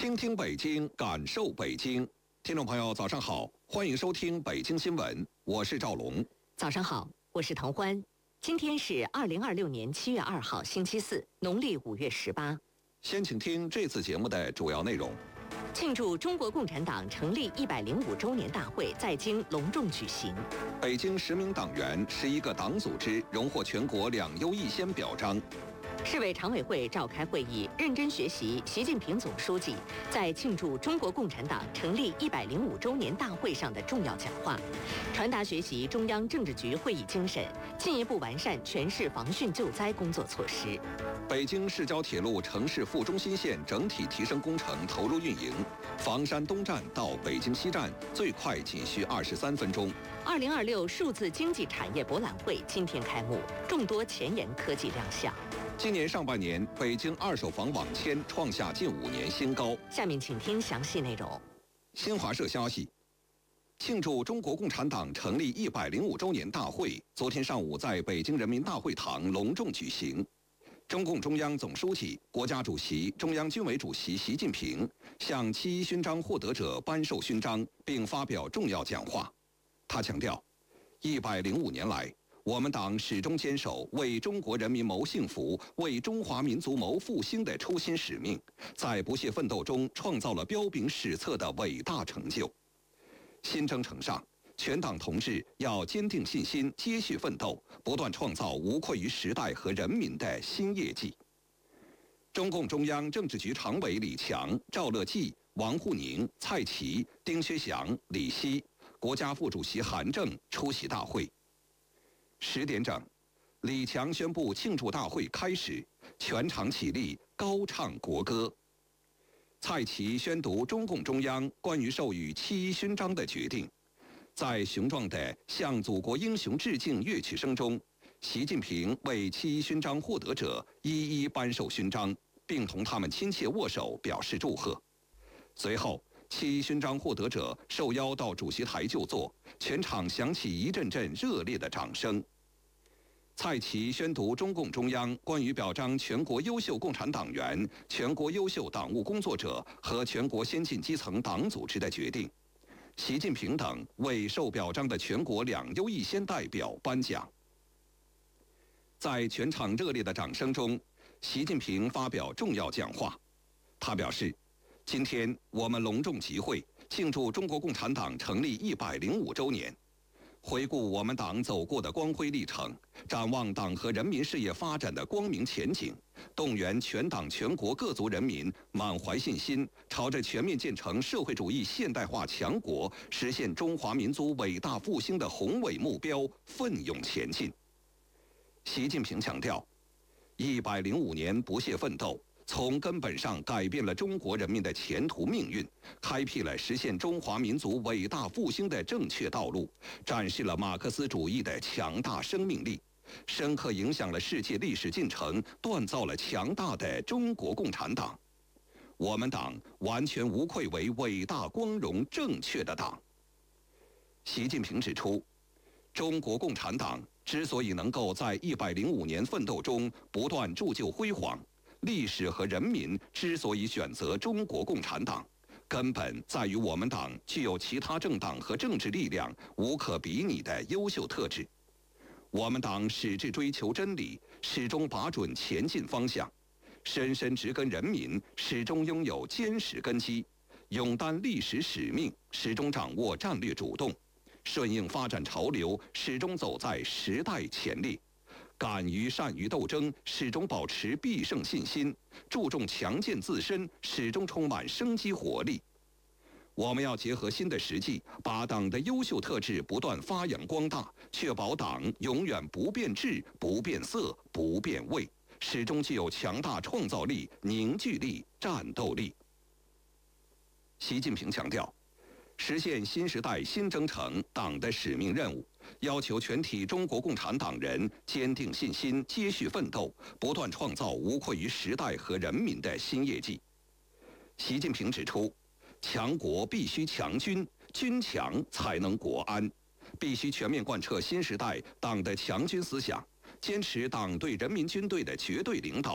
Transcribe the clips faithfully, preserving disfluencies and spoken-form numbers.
倾听北京，感受北京。听众朋友，早上好，欢迎收听北京新闻，我是赵龙。 早上好，我是滕欢。今天是二零二六年七月二号，星期四，农历五月十八。 先请听这次节目的主要内容。 庆祝中国共产党成立一百零五周年大会在京隆重举行。 北京十名党员、十一个党组织荣获全国两优一先表彰。 市委常委会召开会议，认真学习习近平总书记在庆祝中国共产党成立一百零五周年大会上的重要讲话，传达学习中央政治局会议精神，进一步完善全市防汛救灾工作措施。 北京市郊铁路城市副中心线整体提升工程投入运营，房山东站到北京西站最快仅需二十三分钟。 二零二六数字经济产业博览会今天开幕，众多前沿科技亮相。 今年上半年，北京二手房网签创下近五年新高。 下面请听详细内容。 新华社消息，庆祝中国共产党成立一百零五周年大会昨天上午在北京人民大会堂隆重举行。中共中央总书记、国家主席、中央军委主席习近平向七一勋章获得者颁授勋章，并发表重要讲话。他强调，一百零五年来，我们党始终坚守为中国人民谋幸福、为中华民族谋复兴的初心使命，在不懈奋斗中创造了彪炳史册的伟大成就。新征程上，全党同志要坚定信心，接续奋斗，不断创造无愧于时代和人民的新业绩。中共中央政治局常委李强、赵乐际、王沪宁、蔡奇、丁薛祥、李希，国家副主席韩正出席大会。十点整，李强宣布庆祝大会开始，全场起立高唱国歌。蔡奇宣读中共中央关于授予七一勋章的决定。在雄壮的向祖国英雄致敬乐曲声中，习近平为七一勋章获得者一一颁授勋章，并同他们亲切握手表示祝贺。随后，七一勋章获得者受邀到主席台就座，全场响起一阵阵热烈的掌声。蔡奇宣读中共中央关于表彰全国优秀共产党员、全国优秀党务工作者和全国先进基层党组织的决定。习近平等为受表彰的全国两优一先代表颁奖。在全场热烈的掌声中，习近平发表重要讲话。他表示，今天我们隆重集会，庆祝中国共产党成立一百零五周年。回顾我们党走过的光辉历程，展望党和人民事业发展的光明前景，动员全党全国各族人民满怀信心，朝着全面建成社会主义现代化强国、实现中华民族伟大复兴的宏伟目标奋勇前进。习近平强调，一百零五年不懈奋斗，从根本上改变了中国人民的前途命运，开辟了实现中华民族伟大复兴的正确道路，展示了马克思主义的强大生命力，深刻影响了世界历史进程，锻造了强大的中国共产党。我们党完全无愧为伟大、光荣、正确的党。习近平指出，中国共产党之所以能够在一百零五年奋斗中不断铸就辉煌，历史和人民之所以选择中国共产党，根本在于我们党具有其他政党和政治力量无可比拟的优秀特质。我们党始志追求真理，始终把准前进方向，深深植根人民，始终拥有坚实根基，勇担历史使命，始终掌握战略主动，顺应发展潮流，始终走在时代前列。敢于善于斗争，始终保持必胜信心；注重强健自身，始终充满生机活力。我们要结合新的实际，把党的优秀特质不断发扬光大，确保党永远不变质、不变色、不变味，始终具有强大创造力、凝聚力、战斗力。习近平强调，实现新时代新征程党的使命任务，要求全体中国共产党人坚定信心，接续奋斗，不断创造无愧于时代和人民的新业绩。习近平指出，强国必须强军，军强才能国安，必须全面贯彻新时代党的强军思想，坚持党对人民军队的绝对领导，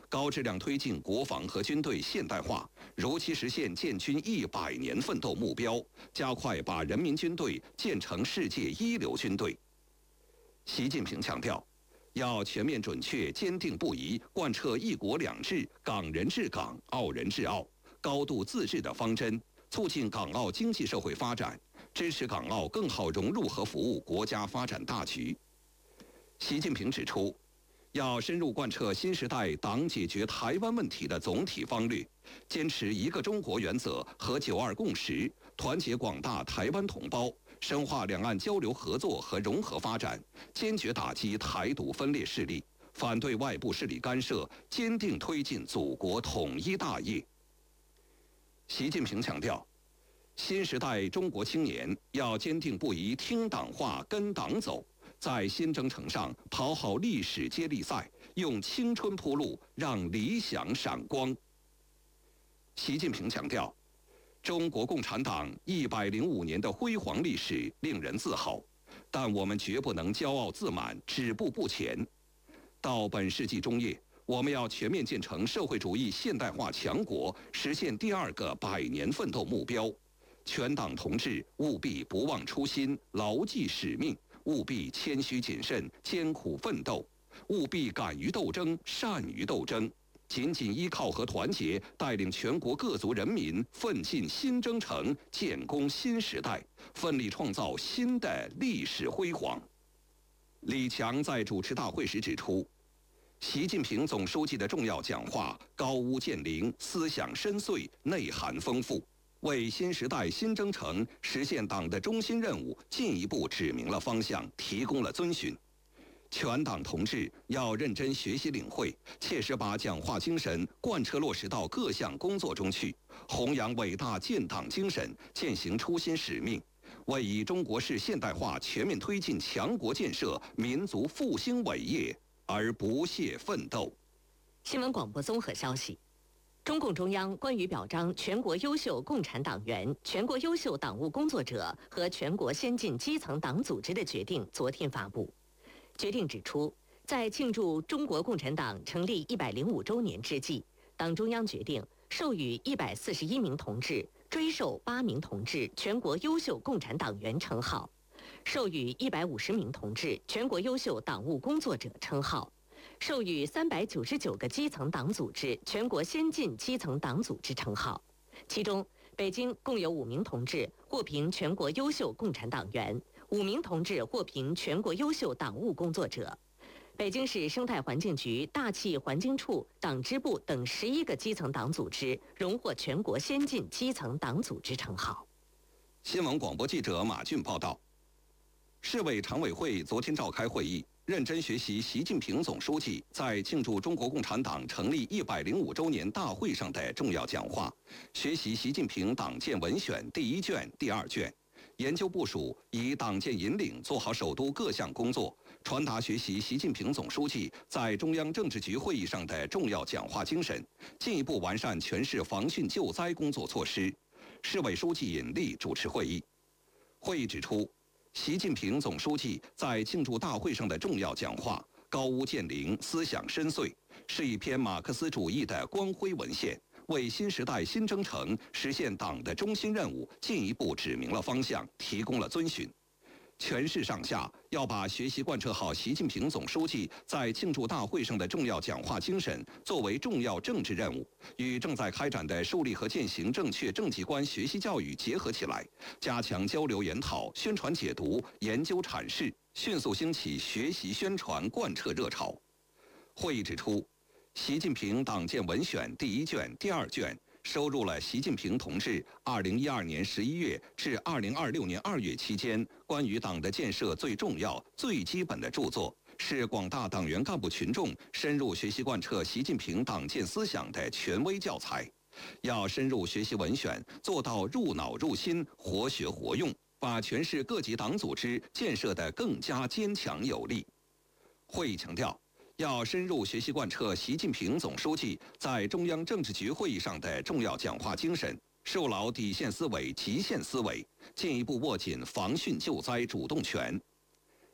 高质量推进国防和军队现代化，如期实现建军一百年奋斗目标，加快把人民军队建成世界一流军队。习近平强调，要全面准确、坚定不移贯彻一国两制、港人治港、澳人治澳、高度自治的方针，促进港澳经济社会发展，支持港澳更好融入和服务国家发展大局。习近平指出，要深入贯彻新时代党解决台湾问题的总体方略，坚持一个中国原则和九二共识，团结广大台湾同胞，深化两岸交流合作和融合发展，坚决打击台独分裂势力，反对外部势力干涉，坚定推进祖国统一大业。习近平强调，新时代中国青年要坚定不移听党话、跟党走，在新征程上跑好历史接力赛，用青春铺路，让理想闪光。习近平强调，中国共产党一百零五年的辉煌历史令人自豪，但我们绝不能骄傲自满、止步不前。到本世纪中叶，我们要全面建成社会主义现代化强国，实现第二个百年奋斗目标。全党同志务必不忘初心，牢记使命，务必谦虚谨慎，艰苦奋斗，务必敢于斗争，善于斗争，紧紧依靠和团结，带领全国各族人民奋进新征程，建功新时代，奋力创造新的历史辉煌。李强在主持大会时指出，习近平总书记的重要讲话高屋建瓴，思想深邃，内涵丰富，为新时代新征程实现党的中心任务进一步指明了方向，提供了遵循。全党同志要认真学习领会，切实把讲话精神贯彻落实到各项工作中去，弘扬伟大建党精神，践行初心使命，为以中国式现代化全面推进强国建设、民族复兴伟业而不懈奋斗。 新闻广播综合消息：中共中央关于表彰全国优秀共产党员、全国优秀党务工作者和全国先进基层党组织的决定昨天发布。决定指出，在庆祝中国共产党成立一百零五周年之际，党中央决定授予一百四十一名同志追授八名同志全国优秀共产党员称号，授予一百五十名同志全国优秀党务工作者称号，授予三百九十九个基层党组织全国先进基层党组织称号。其中，北京共有五名同志获评全国优秀共产党员，五名同志获评全国优秀党务工作者。北京市生态环境局大气环境处党支部等十一个基层党组织荣获全国先进基层党组织称号。 新闻广播记者马俊报道。市委常委会昨天召开会议，认真学习习近平总书记在庆祝中国共产党成立一百零五周年大会上的重要讲话，学习习近平党建文选第一卷、第二卷，研究部署，以党建引领做好首都各项工作，传达学习习近平总书记在中央政治局会议上的重要讲话精神，进一步完善全市防汛救灾工作措施。市委书记尹力主持会议。会议指出，习近平总书记在庆祝大会上的重要讲话高屋建瓴，思想深邃，是一篇马克思主义的光辉文献，为新时代新征程实现党的中心任务进一步指明了方向，提供了遵循。全市上下要把学习贯彻好习近平总书记在庆祝大会上的重要讲话精神作为重要政治任务，与正在开展的树立和践行正确政绩观学习教育结合起来，加强交流研讨、宣传解读、研究阐释，迅速兴起学习宣传贯彻热潮。会议指出，习近平党建文选第一卷、第二卷收入了习近平同志二零一二年十一月至二零二六年二月期间关于党的建设最重要、最基本的著作，是广大党员干部群众深入学习贯彻习近平党建思想的权威教材。要深入学习文选，做到入脑入心、活学活用，把全市各级党组织建设得更加坚强有力。会议强调，要深入学习贯彻习近平总书记在中央政治局会议上的重要讲话精神，树牢底线思维、极限思维，进一步握紧防汛救灾主动权。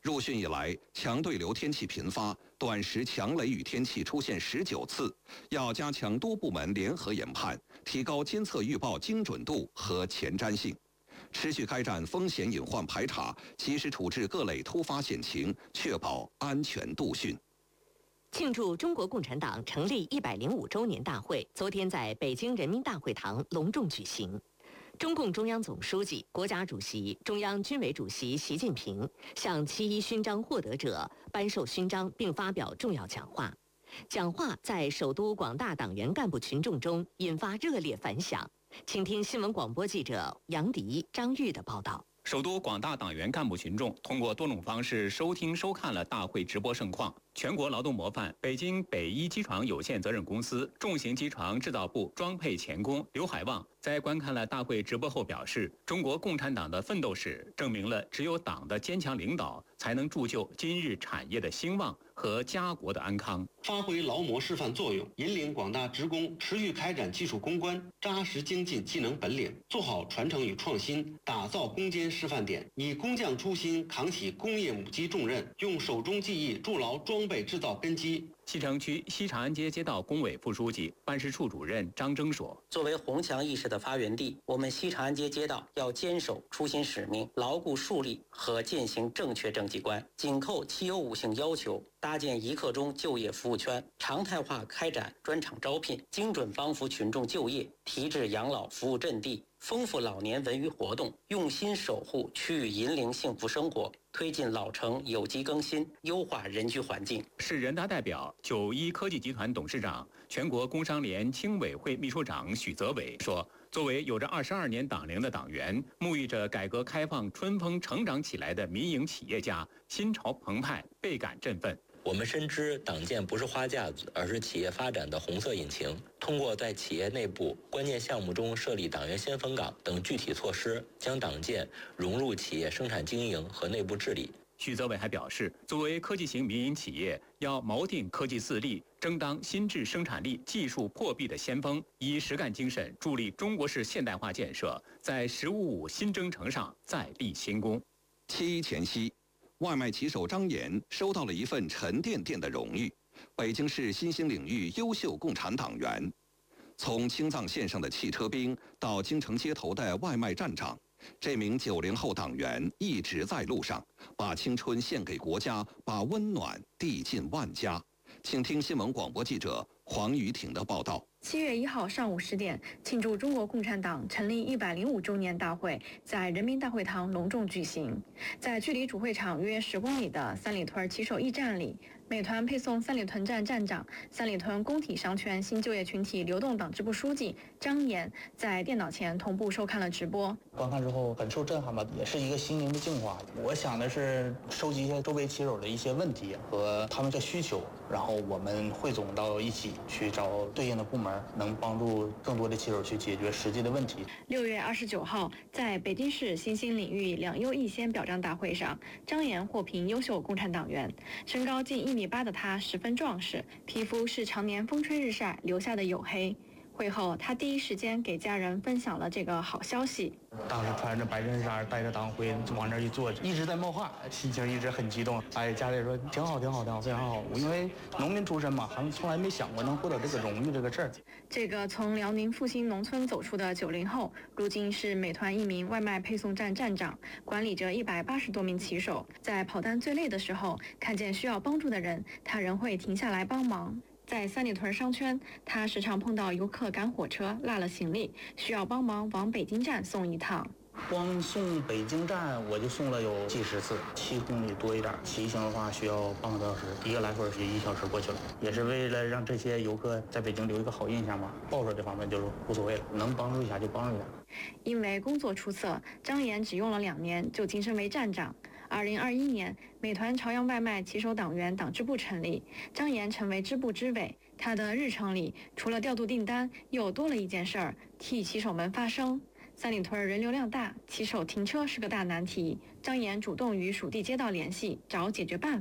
入汛以来，强对流天气频发，短时强雷雨天气出现十九次，要加强多部门联合研判，提高监测预报精准度和前瞻性，持续开展风险隐患排查，及时处置各类突发险情，确保安全度汛。 庆祝中国共产党成立一百零五周年大会昨天在北京人民大会堂隆重举行。中共中央总书记、国家主席、中央军委主席习近平向七一勋章获得者颁授勋章并发表重要讲话。讲话在首都广大党员干部群众中引发热烈反响。请听新闻广播记者杨迪、张玉的报道。 首都广大党员干部群众通过多种方式收听收看了大会直播盛况。全国劳动模范北京北一机床有限责任公司重型机床制造部装配钳工刘海旺在观看了大会直播后表示，中国共产党的奋斗史证明了只有党的坚强领导才能铸就今日产业的兴旺和家国的安康。 发挥劳模示范作用，引领广大职工持续开展技术攻关，扎实精进技能本领，做好传承与创新，打造攻坚示范点，以工匠初心扛起工业母机重任，用手中技艺筑牢装备制造根基。 西城区西长安街街道工委副书记、办事处主任张征说：“ 作为红墙意识的发源地，我们西长安街街道要坚守初心使命，牢固树立和践行正确政绩观，紧扣七优五性要求，搭建一刻钟就业服务圈，常态化开展专场招聘，精准帮扶群众就业，提质养老服务阵地，丰富老年文娱活动，用心守护区域银龄幸福生活，推进老城有机更新，优化人居环境。” 市人大代表、九一科技集团董事长、全国工商联青委会秘书长许泽伟说：“作为有着二十二年党龄的党员，沐浴着改革开放春风成长起来的民营企业家，心潮澎湃，倍感振奋。 我们深知党建不是花架子，而是企业发展的红色引擎。通过在企业内部关键项目中设立党员先锋岗等具体措施，将党建融入企业生产经营和内部治理。” 许泽伟还表示，作为科技型民营企业，要锚定科技自立，争当新质生产力技术破壁的先锋，以实干精神助力中国式现代化建设，在“十五五”新征程上再立新功。 七一前夕，外卖骑手张岩收到了一份沉甸甸的荣誉——北京市新兴领域优秀共产党员。从青藏线上的汽车兵到京城街头的外卖站长，这名九零后党员一直在路上，把青春献给国家，把温暖递进万家。请听新闻广播记者黄雨挺的报道。 七月一号上午十点，庆祝中国共产党成立一百零五周年大会在人民大会堂隆重举行。在距离主会场约十公里的三里屯骑手驿站里，美团配送三里屯站站长、三里屯工体商圈新就业群体流动党支部书记张岩在电脑前同步收看了直播。 观看之后很受震撼吧，也是一个心灵的净化。我想的是收集一些周围骑手的一些问题和他们的需求，然后我们汇总到一起去找对应的部门，能帮助更多的骑手去解决实际的问题。 六月二十九号，在北京市新兴领域两优一先表彰大会上，张岩获评优秀共产党员。身高近一米八的他十分壮实，皮肤是常年风吹日晒留下的黝黑。会后，他第一时间给家人分享了这个好消息。 当时穿着白衬衫，带着党徽就往那儿一坐，一直在冒汗，心情一直很激动。哎，家里说挺好，挺好，挺好，非常好。因为农民出身嘛，好像从来没想过能获得这个荣誉这个事儿。 这个从辽宁复兴农村走出的九零后，如今是美团一名外卖配送站站长，管理着一百八十多名骑手。在跑单最累的时候，看见需要帮助的人，他仍会停下来帮忙。在三里屯商圈，他时常碰到游客赶火车落了行李，需要帮忙往北京站送一趟。 光送北京站我就送了有几十次，七公里多一点，骑行的话需要半个多小时，一个来回是一小时过去了。也是为了让这些游客在北京留一个好印象嘛，报酬这方面就是无所谓了，能帮助一下就帮助一下。 因为工作出色，张岩只用了两年就晋升为站长。二零二一年，美团朝阳外卖骑手党员党支部成立，张岩成为支部支委。他的日程里，除了调度订单，又多了一件事儿，替骑手们发声。三里屯人流量大，骑手停车是个大难题。张岩主动与属地街道联系，找解决办法。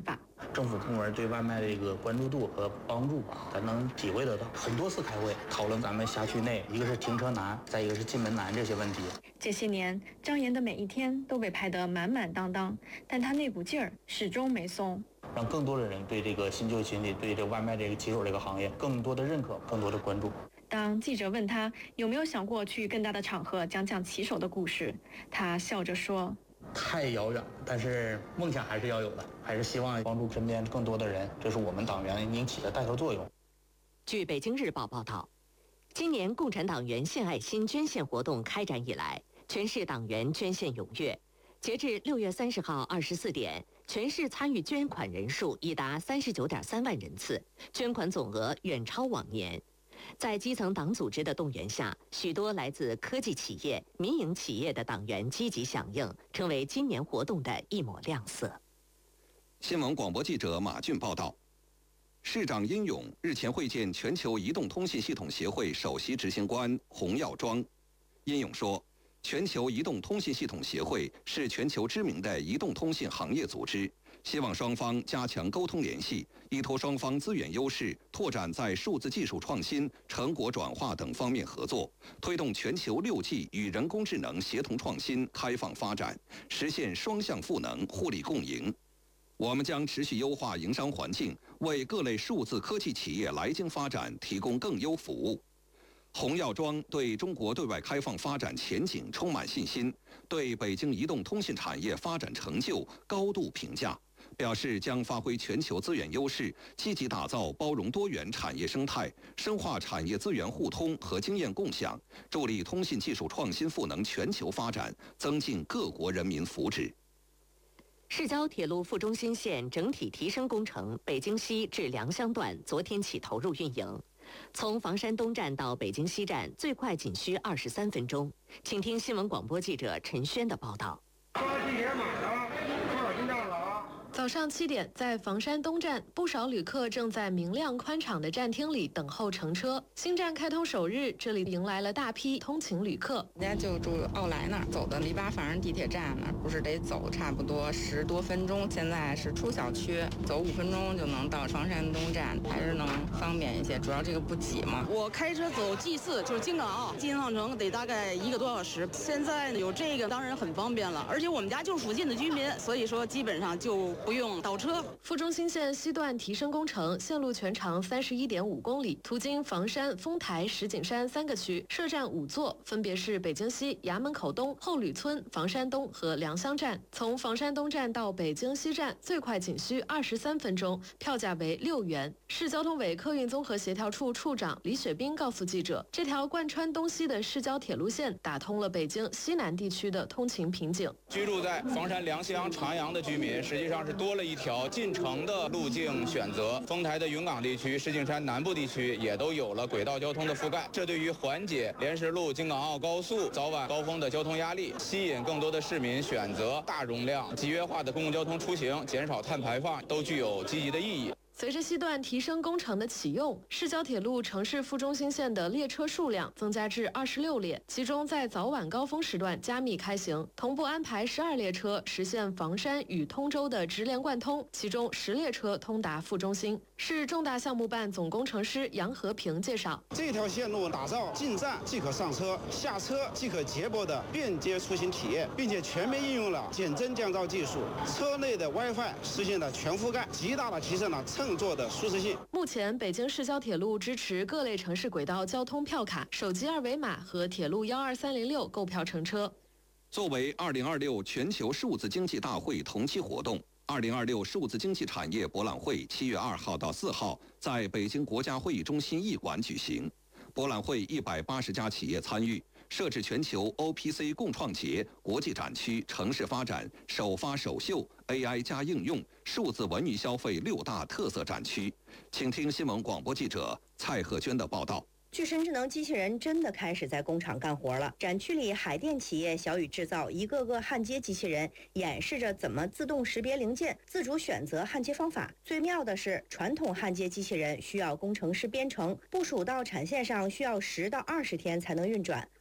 政府部门对外卖的这个关注度和帮助，咱能体会得到。很多次开会讨论咱们辖区内，一个是停车难，再一个是进门难这些问题。 这些年，张岩的每一天都被排得满满当当，但他那股劲儿始终没松。 让更多的人对这个新旧群体、对这个外卖这个骑手这个行业更多的认可、更多的关注。 当记者问他有没有想过去更大的场合讲讲骑手的故事，他笑着说：“ 太遥远，但是梦想还是要有的，还是希望帮助身边更多的人，这是我们党员应起的带头作用。” 据北京日报报道，今年共产党员献爱心捐献活动开展以来，全市党员捐献踊跃。截至六月三十号二十四点，全市参与捐款人数已达三十九点三万人次，捐款总额远超往年。在基层党组织的动员下，许多来自科技企业、民营企业的党员积极响应，成为今年活动的一抹亮色。 新闻广播记者马俊报道。市长殷勇日前会见全球移动通信系统协会首席执行官洪耀庄。殷勇说，全球移动通信系统协会是全球知名的移动通信行业组织，希望双方加强沟通联系，依托双方资源优势，拓展在数字技术创新、成果转化等方面合作，推动全球六 G 与人工智能协同创新开放发展，实现双向赋能、互利共赢。我们将持续优化营商环境，为各类数字科技企业来京发展提供更优服务。洪耀庄对中国对外开放发展前景充满信心，对北京移动通信产业发展成就高度评价，表示将发挥全球资源优势，积极打造包容多元产业生态，深化产业资源互通和经验共享，助力通信技术创新赋能全球发展，增进各国人民福祉。 市郊铁路副中心线整体提升工程北京西至良乡段昨天起投入运营，从房山东站到北京西站最快仅需二十三分钟。请听新闻广播记者陈轩的报道。 早上七点，在房山东站，不少旅客正在明亮宽敞的站厅里等候乘车。新站开通首日，这里迎来了大批通勤旅客。 人家就住奥莱那儿，走的篱笆房地铁站那儿，不是得走差不多十多分钟？现在是出小区，走五分钟就能到房山东站，还是能方便一些。主要这个不挤嘛。 我开车走 G 四，就是京港澳，进趟城得大概一个多小时。现在有这个当然很方便了，而且我们家就附近的居民，所以说基本上就不用倒车。 副中心线西段提升工程，线路全长三十一点五公里，途经房山、丰台、石景山三个区，设站五座，分别是北京西、衙门口东、后旅村、房山东和良乡站。从房山东站到北京西站最快仅需二十三分钟，票价为六元。市交通委客运综合协调处处长李雪斌告诉记者，这条贯穿东西的市郊铁路线打通了北京西南地区的通勤瓶颈。 居住在房山、良乡、长阳的居民，实际上是多了一条进城的路径选择。丰台的云岗地区、石景山南部地区也都有了轨道交通的覆盖，这对于缓解莲石路、京港澳高速早晚高峰的交通压力，吸引更多的市民选择大容量、集约化的公共交通出行，减少碳排放，都具有积极的意义。 随着西段提升工程的启用，市郊铁路城市副中心线的列车数量增加至二十六列，其中在早晚高峰时段加密开行，同步安排十二列车实现房山与通州的直连贯通，其中十列车通达副中心。市重大项目办总工程师杨和平介绍， 这条线路打造进站即可上车、下车即可接驳的便捷出行体验，并且全面应用了减震降噪技术，车内的 WiFi 实现了全覆盖，极大的提升了乘坐的舒适性。 目前，北京市郊铁路支持各类城市轨道交通票卡、手机二维码和铁路幺二三零六购票乘车。 作为二零二六全球数字经济大会同期活动，二零二六数字经济产业博览会七月二号到四号在北京国家会议中心艺馆举行。博览会一百八十家企业参与，设置全球 O P C 共创节、国际展区、城市发展、首发首秀、A I 加应用、数字文娱消费六大特色展区。请听新闻广播记者蔡鹤娟的报道。 具身智能机器人真的开始在工厂干活了。展区里，海淀企业小雨制造一个个焊接机器人，演示着怎么自动识别零件、自主选择焊接方法。最妙的是，传统焊接机器人需要工程师编程，部署到产线上需要十到二十天才能运转，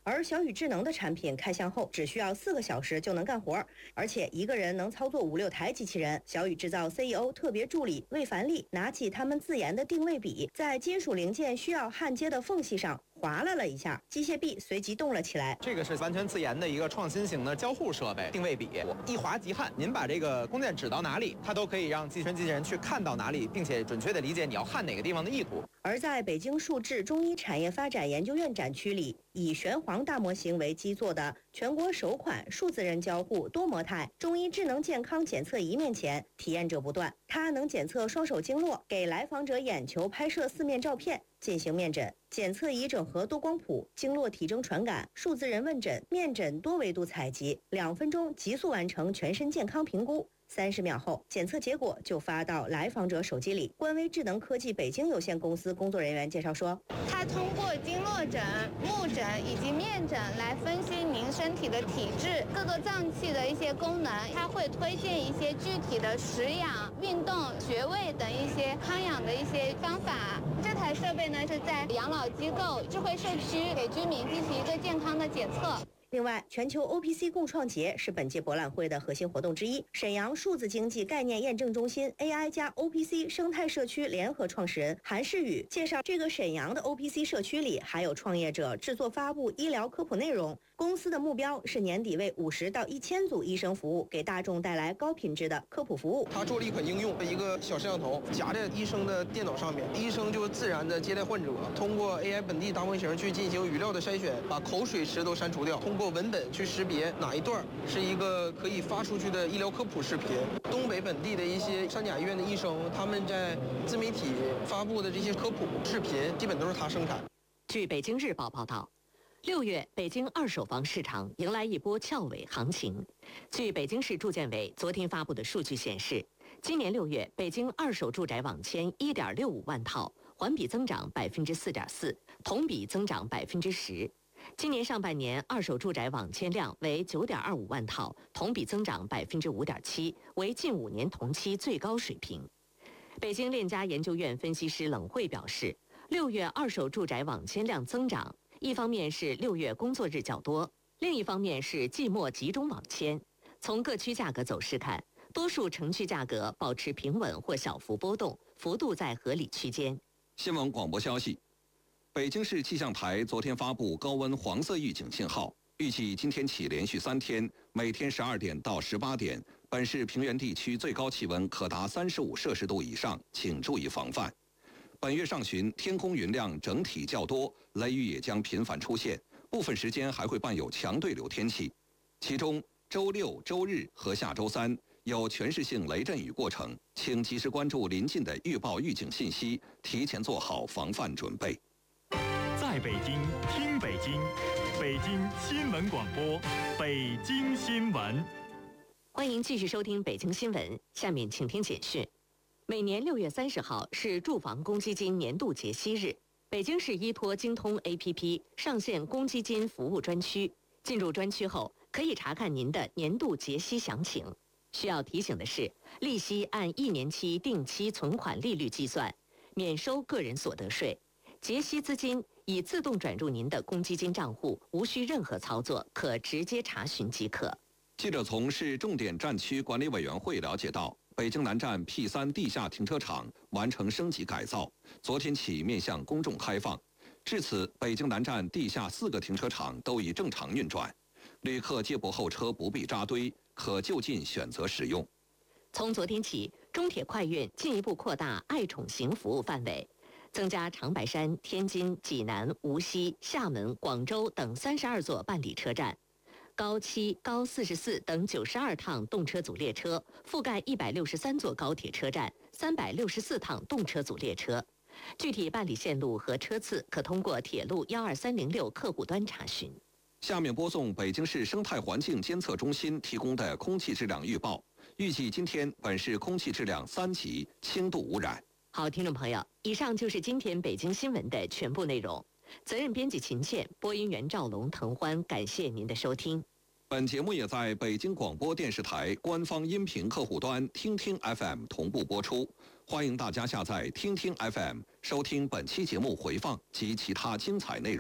而小宇智能的产品开箱后只需要四个小时就能干活，而且一个人能操作五六台机器人。小宇制造 C E O 特别助理魏凡利拿起他们自研的定位笔，在金属零件需要焊接的缝隙上划拉了一下，机械臂随即动了起来。 这个是完全自研的一个创新型的交互设备，定位笔，一划即焊。您把这个弓箭指到哪里，它都可以让机器人机器人去看到哪里，并且准确地理解你要焊哪个地方的意图。 而在北京数智中医产业发展研究院展区里，以玄黄大模型为基座的全国首款数字人交互多模态中医智能健康检测仪面前，体验者不断。它能检测双手经络，给来访者眼球拍摄四面照片，进行面诊。检测仪整合多光谱、经络体征传感、数字人问诊、面诊多维度采集，两分钟急速完成全身健康评估。三十秒后，检测结果就发到来访者手机里。官微智能科技北京有限公司工作人员介绍说， 它通过经络诊、目诊以及面诊来分析您身体的体质、各个脏器的一些功能，它会推荐一些具体的食养、运动、穴位等一些康养的一些方法。这台设备呢是在养老机构、智慧社区给居民进行一个健康的检测。 另外，全球 O P C 共创节是本届博览会的核心活动之一。沈阳数字经济概念验证中心 A I 加 O P C 生态社区联合创始人韩世宇介绍，这个沈阳的 O P C 社区里还有创业者制作发布医疗科普内容。公司的目标是年底为五十到一千组医生服务，给大众带来高品质的科普服务。 他做了一款应用，一个小摄像头夹在医生的电脑上面，医生就自然的接待患者，通过 A I 本地大模型去进行语料的筛选，把口水池都删除掉，通过文本去识别哪一段是一个可以发出去的医疗科普视频。东北本地的一些三甲医院的医生，他们在自媒体发布的这些科普视频，基本都是他生产。 据北京日报报道，六月北京二手房市场迎来一波翘尾行情。据北京市住建委昨天发布的数据显示，今年六月北京二手住宅网签一点六五万套，环比增长百分之四点四，同比增长百分之十。今年上半年二手住宅网签量为九点二五万套，同比增长百分之五点七，为近五年同期最高水平。北京链家研究院分析师冷慧表示，六月二手住宅网签量增长，一方面是六月工作日较多，另一方面是季末集中网签。从各区价格走势看，多数城区价格保持平稳或小幅波动，幅度在合理区间。 新闻广播消息，北京市气象台昨天发布高温黄色预警信号，预计今天起连续三天，每天十二点到十八点，本市平原地区最高气温可达三十五摄氏度以上，请注意防范。本月上旬，天空云量整体较多，雷雨也将频繁出现，部分时间还会伴有强对流天气。其中，周六、周日和下周三有全市性雷阵雨过程，请及时关注临近的预报预警信息，提前做好防范准备。 在北京听北京，北京新闻广播，北京新闻。 欢迎继续收听北京新闻，下面请听简讯。每年六月三十号是住房公积金年度结息日，北京市依托京通 A P P 上线公积金服务专区。进入专区后，可以查看您的年度结息详情。需要提醒的是，利息按一年期定期存款利率计算，免收个人所得税。结息资金已自动转入您的公积金账户，无需任何操作，可直接查询即可。 记者从市重点战区管理委员会了解到，北京南站 P 三 地下停车场完成升级改造，昨天起面向公众开放。至此，北京南站地下四个停车场都已正常运转，旅客接驳候车不必扎堆，可就近选择使用。 从昨天起，中铁快运进一步扩大爱宠行服务范围，增加长白山、天津、济南、无锡、厦门、广州等三十二座办理车站。高七、高四十四等九十二趟动车组列车，覆盖一百六十三座高铁车站，三百六十四趟动车组列车。具体办理线路和车次，可通过铁路幺二三零六客户端查询。 下面播送北京市生态环境监测中心提供的空气质量预报。预计今天本市空气质量三级，轻度污染。 好，听众朋友，以上就是今天北京新闻的全部内容。责任编辑秦倩，播音员赵龙、滕欢，感谢您的收听。 本节目也在北京广播电视台官方音频客户端听听 F M 同步播出，欢迎大家下载听听 F M 收听本期节目回放及其他精彩内容。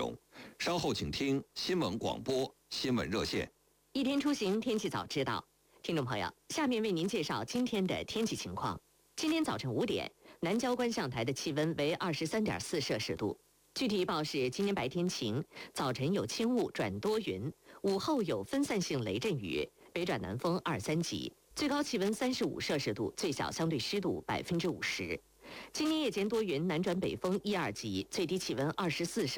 稍后请听新闻广播新闻热线。 一天出行，天气早知道。听众朋友，下面为您介绍今天的天气情况。今天早晨五点，南郊观象台的气温为二十三点四摄氏度。具体预报是：今天白天晴，早晨有轻雾转多云，午后有分散性雷阵雨，北转南风二三级，最高气温三十五摄氏度，最小相对湿度百分之五十。今天夜间多云，南转北风一二级，最低气温二十四摄。